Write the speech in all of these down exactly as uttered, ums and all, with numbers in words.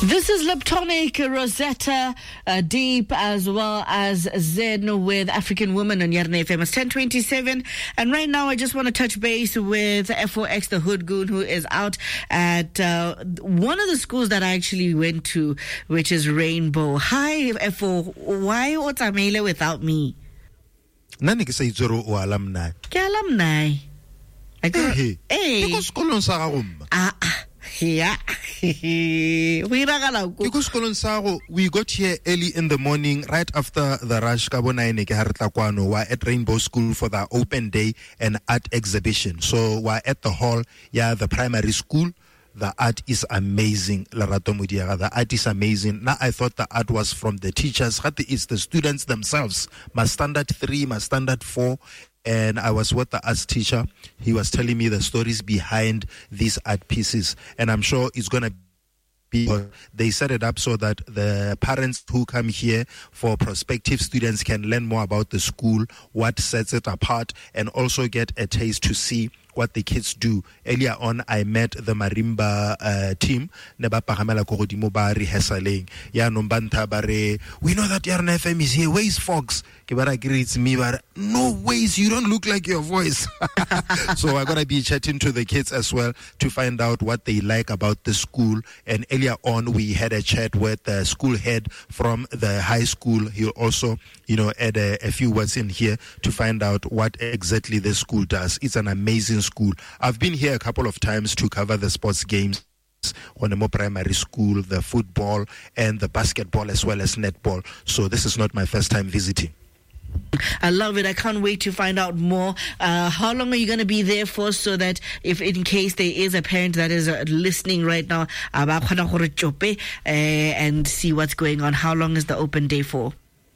This is Leptonic, Rosetta, uh, Deep, as well as Zen with African Woman on Yarn F M. It's ten twenty-seven, and right now I just want to touch base with F O X, the Hood Goon, who is out at uh, one of the schools that I actually went to, which is Rainbow. Hi, F O. Why Otamele without me? Nani ke sa itsoro o alumni. Ke alumni. Hey, hey. Ke sekolong sa gago mma. Ah, yeah. We got here early in the morning, right after the rush. We're at Rainbow School for the open day and art exhibition. So we're at the hall, yeah, the primary school. The art is amazing, Larato Mudiaga. The art is amazing. Now I thought the art was from the teachers. It's the students themselves. My standard three, my standard four. And I was with the arts teacher. He was telling me the stories behind these art pieces. And I'm sure it's going to be, they set it up so that the parents who come here for prospective students can learn more about the school, what sets it apart, and also get a taste to see what the kids do. Earlier on, I met the marimba uh, team. Neba pahamela kogodimo ba rehearsaling. Ya nombanta bare. We know that Yarn F M is here. Where is Fox? Kibara greets me, but no ways. You don't look like your voice. So I'm gonna be chatting to the kids as well to find out what they like about the school. And earlier on, we had a chat with the school head from the high school. He'll also, you know, add a, a few words in here to find out what exactly the school does. It's an amazing school. I've been here a couple of times to cover the sports games on the more primary school, the football and the basketball as well as netball. So this is not my first time visiting. I love it. I can't wait to find out more. Uh, how long are you going to be there for, so that if in case there is a parent that is uh, listening right now, uh, and see what's going on? How long is the open day for?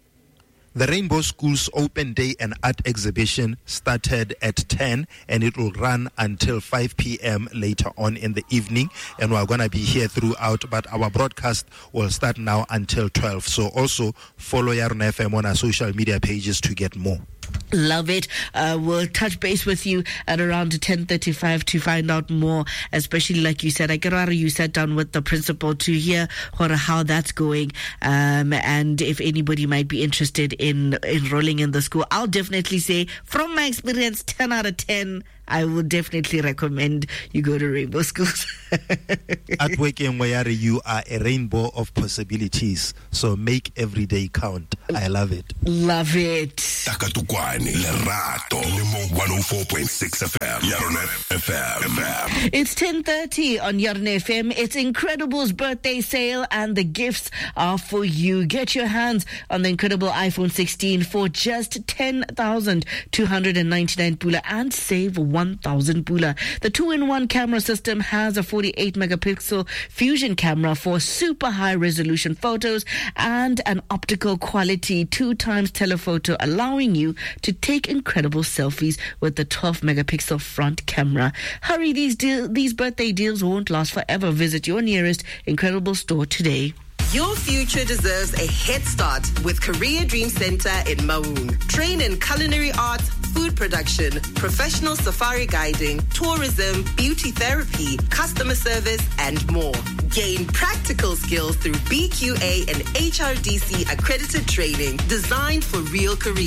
The Rainbow School's open day and art exhibition started at ten and it will run until five p.m. later on in the evening. And we're going to be here throughout, but our broadcast will start now until twelve. So also follow Yarn F M on our social media pages to get more. Love it. Uh, we'll touch base with you at around ten thirty-five to find out more, especially like you said, I get you sat down with the principal to hear how that's going, um, and if anybody might be interested in enrolling in the school. I'll definitely say, from my experience, ten out of ten, I would definitely recommend you go to Rainbow Schools. At work in Wayari, you are a rainbow of possibilities. So make every day count. I love it. Love it. Takatukwani, Lerato, Limo one oh four point six F M, Yarn F M. It's ten thirty on Yarn F M. It's Incredible's birthday sale, and the gifts are for you. Get your hands on the incredible iPhone sixteen for just ten thousand two hundred ninety-nine pula and save one thousand pula. The two-in-one camera system has a forty-eight megapixel fusion camera for super high resolution photos and an optical quality two times telephoto, allowing you to take incredible selfies with the twelve megapixel front camera. Hurry, these deal, these birthday deals won't last forever. Visit your nearest Incredible store today. Your future deserves a head start with Career Dream Center in Maun. Train in culinary arts, food production, professional safari guiding, tourism, beauty therapy, customer service, and more. Gain practical skills through B Q A and H R D C accredited training designed for real careers.